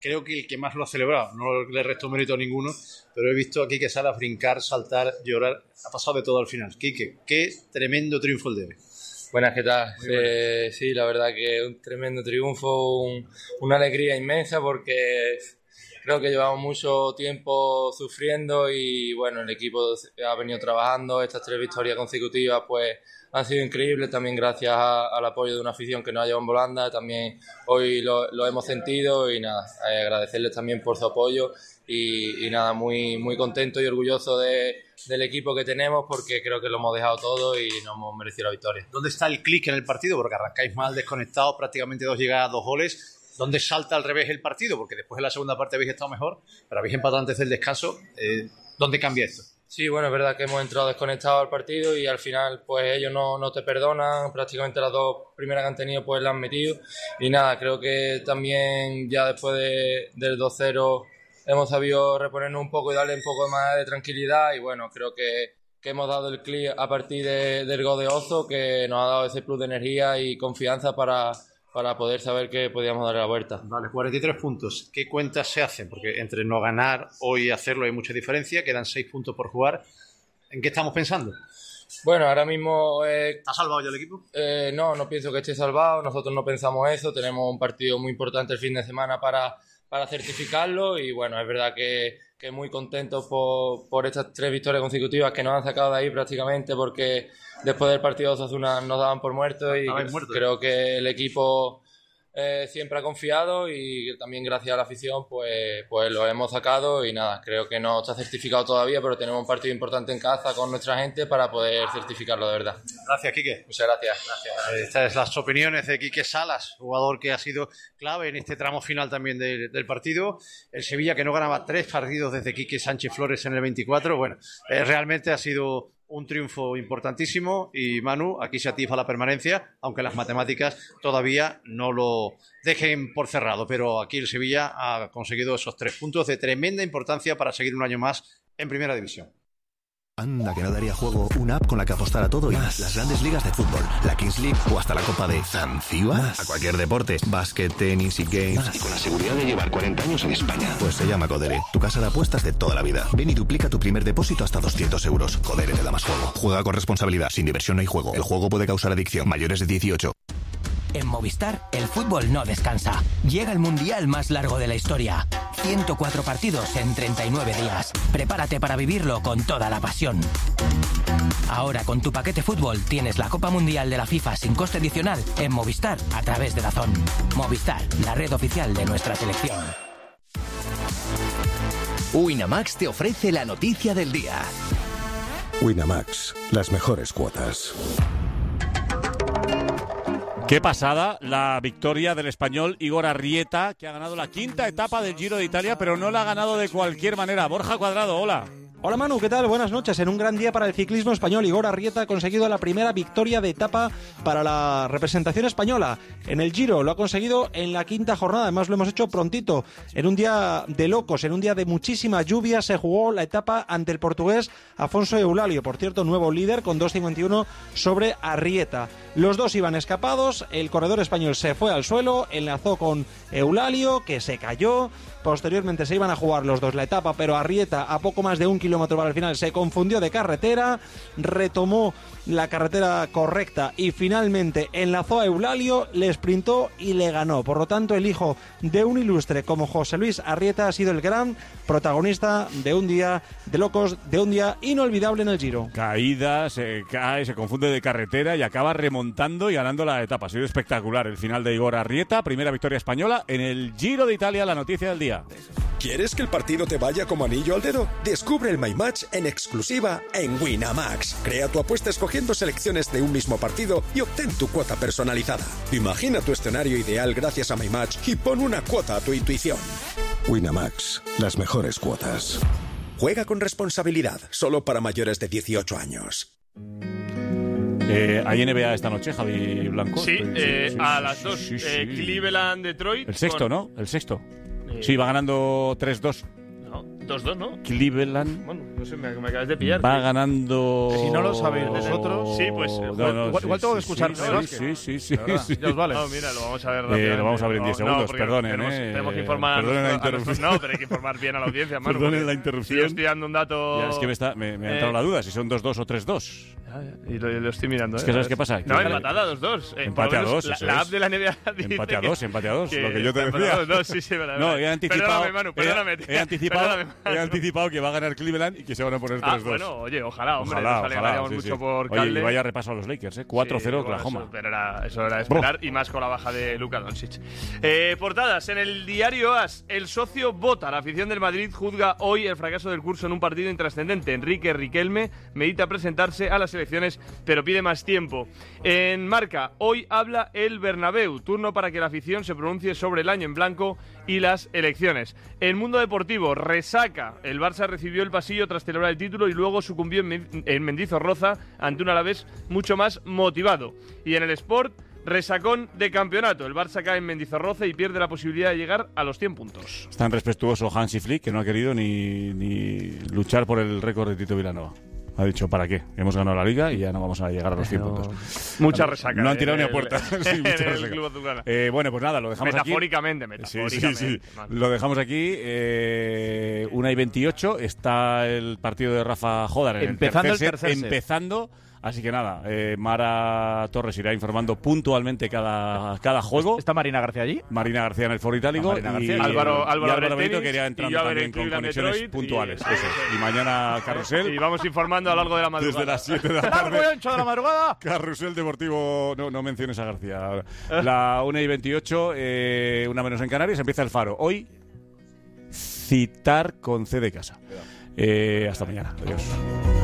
creo que el que más lo ha celebrado. No le resto mérito a ninguno, pero he visto a Quique Salas brincar, saltar, llorar. Ha pasado de todo al final. Quique, qué tremendo triunfo el de hoy. Buenas, ¿qué tal? Sí, la verdad que un tremendo triunfo, una alegría inmensa porque creo que llevamos mucho tiempo sufriendo y bueno, el equipo ha venido trabajando. Estas 3 victorias consecutivas pues han sido increíbles, también gracias al apoyo de una afición que nos ha llevado en volanda. También hoy lo hemos sentido y nada, agradecerles también por su apoyo y nada, muy contento y orgulloso del equipo que tenemos porque creo que lo hemos dejado todo y nos hemos merecido la victoria. ¿Dónde está el clic en el partido? Porque arrancáis mal, desconectados, prácticamente 2 llegadas, 2 goles. ¿Dónde salta al revés el partido? Porque después en la segunda parte habéis estado mejor, pero habéis empatado antes del descanso. ¿Dónde cambia esto? Sí, bueno, es verdad que hemos entrado desconectados al partido y al final pues ellos no te perdonan, prácticamente las 2 primeras que han tenido pues las han metido y nada, creo que también ya después del 2-0 hemos sabido reponernos un poco y darle un poco más de tranquilidad y bueno, creo que hemos dado el clic a partir del gol de Ozo que nos ha dado ese plus de energía y confianza para poder saber que podíamos darle la vuelta. Vale, 43 puntos. ¿Qué cuentas se hacen? Porque entre no ganar hoy y hacerlo hay mucha diferencia. Quedan 6 puntos por jugar. ¿En qué estamos pensando? Bueno, ahora mismo... ¿Está salvado ya el equipo? No pienso que esté salvado. Nosotros no pensamos eso. Tenemos un partido muy importante el fin de semana para certificarlo y bueno, es verdad que muy contentos por estas 3 victorias consecutivas que nos han sacado de ahí prácticamente porque después del partido de Osasuna nos daban por muertos y creo que el equipo siempre ha confiado y también gracias a la afición pues lo hemos sacado y nada, creo que no está certificado todavía, pero tenemos un partido importante en casa con nuestra gente para poder certificarlo de verdad. Gracias, Quique. Muchas gracias. Estas son las opiniones de Quique Salas, jugador que ha sido clave en este tramo final también del partido. El Sevilla que no ganaba 3 partidos desde Quique Sánchez Flores en el 24. Bueno, realmente ha sido un triunfo importantísimo y Manu, aquí se atiza la permanencia, aunque las matemáticas todavía no lo dejen por cerrado, pero aquí el Sevilla ha conseguido esos 3 puntos de tremenda importancia para seguir un año más en Primera División. Anda, que no daría juego una app con la que apostar a todo y más. Las grandes ligas de fútbol, la Kings League o hasta la Copa de Zanzíbar. A cualquier deporte, básquet, tenis y games. Más. Y con la seguridad de llevar 40 años en España. Pues se llama Codere, tu casa de apuestas de toda la vida. Ven y duplica tu primer depósito hasta 200 euros. Codere te da más juego. Juega con responsabilidad. Sin diversión no hay juego. El juego puede causar adicción. Mayores de 18. En Movistar, el fútbol no descansa. Llega el mundial más largo de la historia. 104 partidos en 39 días. Prepárate para vivirlo con toda la pasión. Ahora, con tu paquete fútbol, tienes la Copa Mundial de la FIFA sin coste adicional en Movistar a través de DAZN. Movistar, la red oficial de nuestra selección. Winamax te ofrece la noticia del día. Winamax, las mejores cuotas. Qué pasada la victoria del español Igor Arrieta, que ha ganado la 5ª etapa del Giro de Italia, pero no la ha ganado de cualquier manera. Borja Cuadrado, hola. Hola Manu, ¿qué tal? Buenas noches. En un gran día para el ciclismo español, Igor Arrieta ha conseguido la primera victoria de etapa para la representación española. En el Giro lo ha conseguido en la 5ª jornada, además lo hemos hecho prontito. En un día de locos, en un día de muchísima lluvia, se jugó la etapa ante el portugués Afonso Eulalio, por cierto, nuevo líder con 2.51 sobre Arrieta. Los dos iban escapados, el corredor español se fue al suelo, enlazó con Eulalio, que se cayó. Posteriormente se iban a jugar los dos la etapa, pero Arrieta, a poco más de 1 kilómetro para el final, se confundió de carretera, retomó la carretera correcta y finalmente enlazó a Eulalio, le sprintó y le ganó. Por lo tanto, el hijo de un ilustre como José Luis Arrieta ha sido el gran protagonista de un día de locos, de un día inolvidable en el Giro. Caída, se cae, se confunde de carretera y acaba remontando y ganando la etapa. Ha sido espectacular el final de Igor Arrieta, primera victoria española en el Giro de Italia, la noticia del día. ¿Quieres que el partido te vaya como anillo al dedo? Descubre el My Match en exclusiva en Winamax. Crea tu apuesta escogiendo selecciones de un mismo partido y obtén tu cuota personalizada. Imagina tu escenario ideal gracias a My Match y pon una cuota a tu intuición. Winamax, las mejores cuotas. Juega con responsabilidad, solo para mayores de 18 años. ¿Hay NBA esta noche, Javi Blanco? Sí, a las 2. Cleveland-Detroit. El sexto, ¿no? El sexto. Sí, va ganando 3-2. No, 2-2, ¿no? Cleveland. Bueno, No sé, me acabas de pillar. Va ganando... Si no lo sabéis vosotros... Sí, pues... igual tengo que escuchar. Sí. Ya os vale. No, mira, lo vamos a ver rápidamente. Lo vamos a ver en 10 segundos, perdonen. Tenemos que informar perdonen la interrupción. No, pero hay que informar bien a la audiencia, Manu. Perdonen la interrupción. Si yo estoy dando un dato... Ya, es que me ha entrado la duda, si son 2-2 o 3-2. Y lo estoy mirando. Es que ¿sabes qué pasa? No, empatada 2-2. Empate a 2, La app de la NBA dice empate a 2, lo que yo te empate decía. a 2, sí, verdad. No, he anticipado. Perdóname, Manu, perdóname. He anticipado que va a ganar Cleveland y que se van a poner 3-2. Bueno, oye, ojalá, hombre. Ojalá, nos alegraríamos mucho por Oye, Calde. y vaya repaso a los Lakers, 4-0 Oklahoma. Eso era de esperar, y más con la baja de Luka Doncic. Portadas. En el diario AS, el socio vota. La afición del Madrid juzga hoy el fracaso del curso en un partido intrascendente. Enrique Riquelme medita presentarse a las elecciones, pero pide más tiempo. En Marca, hoy habla el Bernabéu. Turno para que la afición se pronuncie sobre el año en blanco y las elecciones. En Mundo Deportivo, resaca. El Barça recibió el pasillo tras celebrar el título y luego sucumbió en Mendizorroza ante un Alavés mucho más motivado. Y en el Sport, resacón de campeonato. El Barça cae en Mendizorroza y pierde la posibilidad de llegar a los 100 puntos. Es tan respetuoso Hansi Flick que no ha querido ni luchar por el récord de Tito Vilanova. Ha dicho, ¿para qué? Hemos ganado la Liga y ya no vamos a llegar a los 100 puntos. Mucha resaca. No han tirado ni a puerta. Sí, mucha en el resaca. Club Azulgrana. Bueno, pues nada, lo dejamos metafóricamente. Sí. Lo dejamos aquí. 1:28. Está el partido de Rafa Jodar en Empezando el tercer set. Empezando. Así que nada, Mara Torres irá informando puntualmente cada juego. ¿Está Marina García allí? Marina García en el Foro Itálico. Y Álvaro Benito, que irá entrando también con conexiones puntuales. Y mañana Carrusel. Y vamos informando a lo largo de la madrugada. Desde las 7 de la tarde. ¡Largo y ancho de la madrugada! Carrusel Deportivo. No menciones a García ahora. La 1:28, una menos en Canarias, empieza el Faro. Hoy, citar con C de casa. Hasta mañana. Adiós.